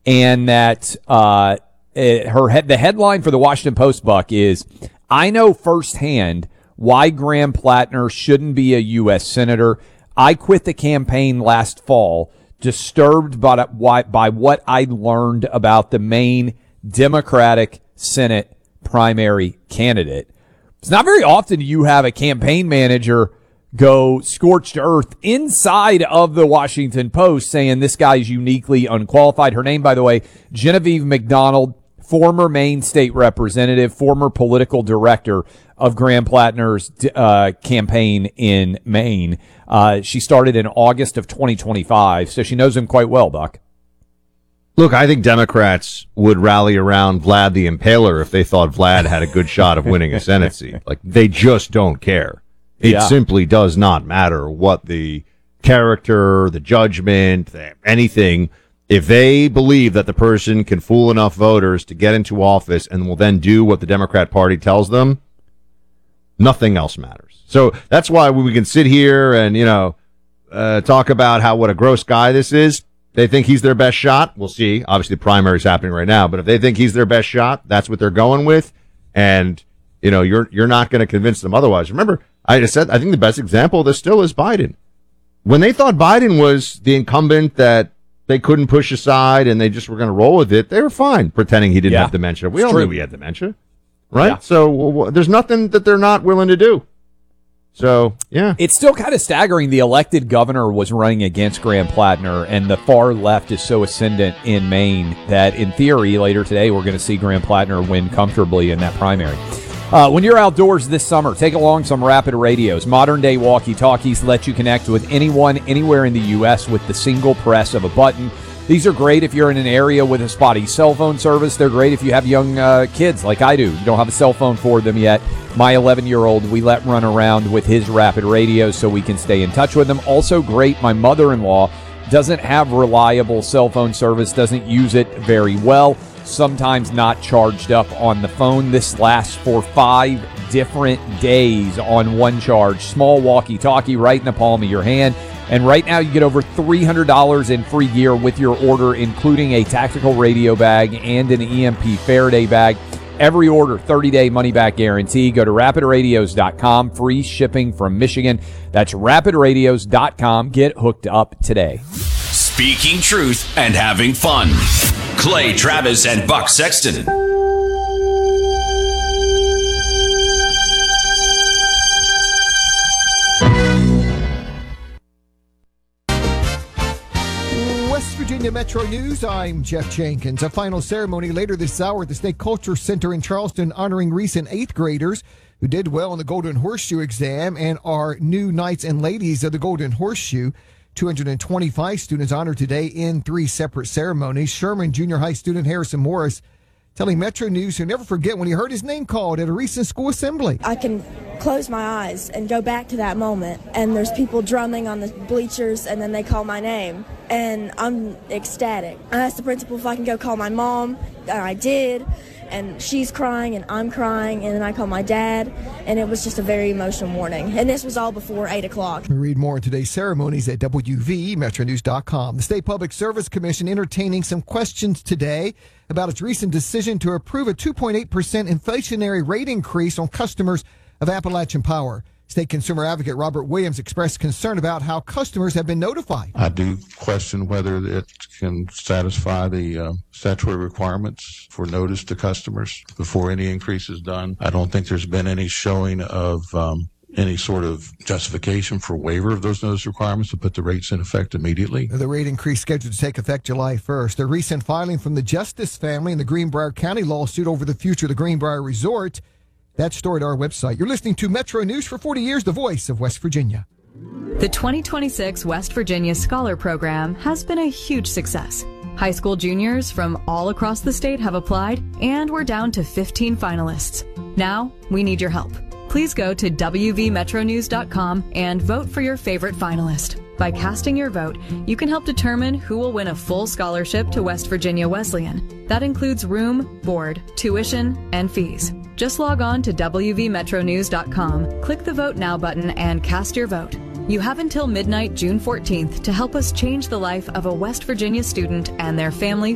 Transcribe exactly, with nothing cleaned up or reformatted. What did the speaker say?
and that uh, it, her head, the headline for the Washington Post, Buck, is, I know firsthand why Graham Plattner shouldn't be a U S senator. I quit the campaign last fall, disturbed by, by what I learned about the Maine Democratic Senate primary candidate. It's not very often you have a campaign manager go scorched earth inside of the Washington Post saying this guy is uniquely unqualified. Her name, by the way, Genevieve McDonald, former Maine state representative, former political director of Graham Plattner's uh, campaign in Maine. Uh, she started in August of twenty twenty-five, so she knows him quite well, Buck. Look, I think Democrats would rally around Vlad the Impaler if they thought Vlad had a good shot of winning a Senate seat. Like, they just don't care. It yeah. simply does not matter what the character, the judgment, anything. If they believe that the person can fool enough voters to get into office and will then do what the Democrat Party tells them, nothing else matters. So that's why we can sit here and, you know, uh, talk about how what a gross guy this is. They think he's their best shot. We'll see. Obviously, the primary is happening right now, but if they think he's their best shot, that's what they're going with. And, you know, you're you're not going to convince them otherwise. Remember, I just said, I think the best example of this still is Biden. When they thought Biden was the incumbent that they couldn't push aside and they just were going to roll with it, they were fine pretending he didn't yeah. have dementia. We it's all true. knew he had dementia, right? Yeah. So w- there's nothing that they're not willing to do. So, yeah. It's still kind of staggering. The elected governor was running against Graham Plattner, and the far left is so ascendant in Maine that, in theory, later today, we're going to see Graham Plattner win comfortably in that primary. Uh, when you're outdoors this summer, take along some Rapid Radios. Modern-day walkie-talkies let you connect with anyone, anywhere in the U S with the single press of a button. These are great if you're in an area with a spotty cell phone service. They're great if you have young uh, kids like I do. You don't have a cell phone for them yet. My eleven-year-old, we let run around with his Rapid Radios so we can stay in touch with them. Also great, my mother-in-law doesn't have reliable cell phone service, doesn't use it very well, sometimes not charged up on the phone. This lasts for five different days on one charge. Small walkie-talkie right in the palm of your hand. And right now you get over three hundred dollars in free gear with your order, including a tactical radio bag and an E M P Faraday bag. Every order, thirty-day money-back guarantee. Go to rapid radios dot com. Free shipping from Michigan. That's rapid radios dot com. Get hooked up today. Speaking truth and having fun. Clay Travis and Buck Sexton. Virginia Metro News, I'm Jeff Jenkins. A final ceremony later this hour at the State Culture Center in Charleston honoring recent eighth graders who did well in the Golden Horseshoe exam and are new knights and ladies of the Golden Horseshoe. two hundred twenty-five students honored today in three separate ceremonies. Sherman Junior High student Harrison Morris telling Metro News he'll never forget when he heard his name called at a recent school assembly. I can close my eyes and go back to that moment, and there's people drumming on the bleachers, and then they call my name, and I'm ecstatic. I asked the principal if I can go call my mom, and I did, and she's crying, and I'm crying, and then I called my dad, and it was just a very emotional morning. And this was all before eight o'clock. Read more on today's ceremonies at W V metro news dot com. The State Public Service Commission entertaining some questions today about its recent decision to approve a two point eight percent inflationary rate increase on customers of Appalachian Power. State Consumer Advocate Robert Williams expressed concern about how customers have been notified. I do question whether it can satisfy the uh, statutory requirements for notice to customers before any increase is done. I don't think there's been any showing of um, any sort of justification for waiver of those notice requirements to put the rates in effect immediately. The rate increase scheduled to take effect July first. A recent filing from the Justice family in the Greenbrier County lawsuit over the future of the Greenbrier Resort. That story at our website. You're listening to Metro News for forty years, the voice of West Virginia. The twenty twenty-six West Virginia Scholar Program has been a huge success. High school juniors from all across the state have applied, and we're down to fifteen finalists. Now, we need your help. Please go to W V metro news dot com and vote for your favorite finalist. By casting your vote, you can help determine who will win a full scholarship to West Virginia Wesleyan. That includes room, board, tuition, and fees. Just log on to W V metro news dot com, click the Vote Now button, and cast your vote. You have until midnight June fourteenth to help us change the life of a West Virginia student and their family